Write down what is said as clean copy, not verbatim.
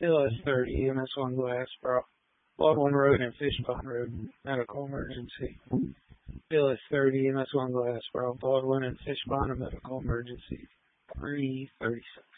BLS 30, MS1 Glassboro, Baldwin Road and Fishpond Road, medical emergency. BLS 30, MS1 Glassboro, Baldwin and Fishpond, medical emergency. 3:37.